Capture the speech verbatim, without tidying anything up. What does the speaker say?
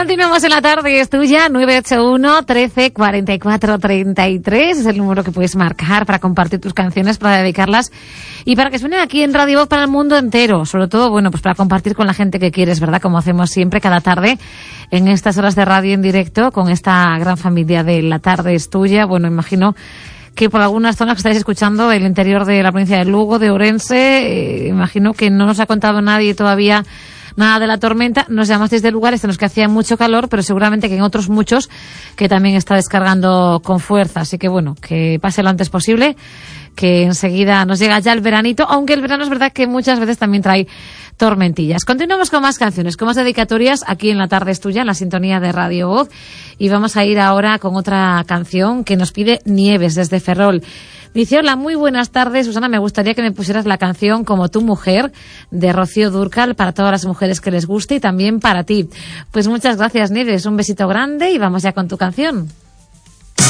Continuamos en la tarde, es tuya, nueve ocho uno, trece, cuarenta y cuatro, treinta y tres, es el número que puedes marcar para compartir tus canciones, para dedicarlas y para que suenen aquí en Radio Voz para el mundo entero, sobre todo, bueno, pues para compartir con la gente que quieres, ¿verdad? Como hacemos siempre cada tarde en estas horas de radio en directo con esta gran familia de La Tarde es Tuya. Bueno, imagino que por algunas zonas que estáis escuchando, el interior de la provincia de Lugo, de Ourense, eh, imagino que no nos ha contado nadie todavía nada de la tormenta. Nos llamasteis de lugares en los que hacía mucho calor, pero seguramente que en otros muchos que también está descargando con fuerza. Así que bueno, que pase lo antes posible, que enseguida nos llega ya el veranito, aunque el verano es verdad que muchas veces también trae tormentillas. Continuamos con más canciones, con más dedicatorias aquí en La Tarde es Tuya, en la sintonía de Radio Voz, y vamos a ir ahora con otra canción que nos pide Nieves desde Ferrol. Dice: hola, muy buenas tardes, Susana, me gustaría que me pusieras la canción Como tu mujer, de Rocío Dúrcal, para todas las mujeres que les guste y también para ti. Pues muchas gracias, Nieves, un besito grande y vamos ya con tu canción.